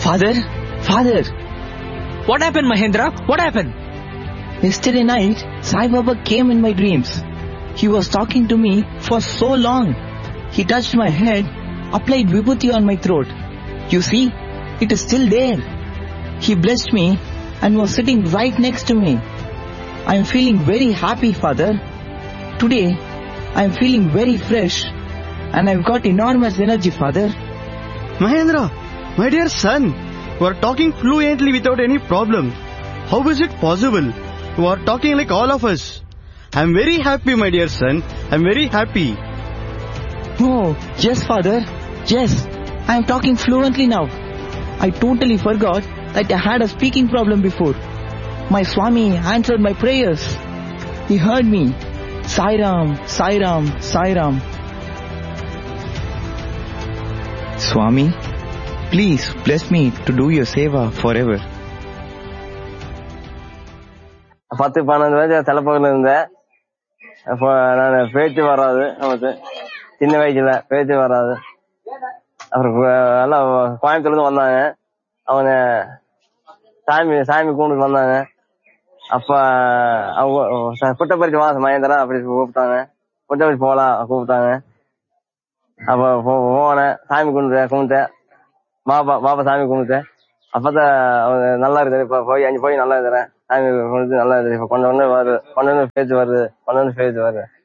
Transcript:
Father? Father! What happened, Mahendra? What happened? Yesterday night, Sai Baba came in my dreams. He was talking to me for so long. He touched my head, applied vibhuti on my throat. You see, it is still there. He blessed me and was sitting right next to me. I am feeling very happy, Father. Today, I am feeling very fresh and I've got enormous energy, Father. Mahendra, my dear son, you are talking fluently without any problem. How is it possible? You are talking like all of us. I am very happy, my dear son. I am very happy. Oh, yes, Father. Yes, I am talking fluently now. I totally forgot that I had a speaking problem before. My Swami answered my prayers. He heard me. Sai Ram, Sai Ram, Sai Ram. Swami, please bless me to do your seva forever. 10-12 வயசு தலைப்பகுதியில் இருந்தேன். அப்போ நான் பேச்சு வராது, நமக்கு சின்ன வயசுல பேச்சு வராது. அப்புறம் நல்லா கோயம்புத்தூர்ல வந்தாங்க. அவங்க சாமி கும்பிட்டு வந்தாங்க. அப்ப அவங்க புட்டப்பரிச்சு வா மகேந்திரா அப்படி கூப்பிட்டாங்க. புட்டப்பரிச்சு போலாம் கூப்பிட்டாங்க. அப்ப போனேன், சாமி கும்பிட்டேன். பாபா சாமி கும்பிட்டேன். அப்பதான் அவங்க நல்லா இருக்குது. இப்ப அஞ்சு போய் நல்லா இருக்கிறேன். சாமி கும்பிட்டு நல்லா இருக்குது. இப்ப கொண்டு பேச்சு வருது.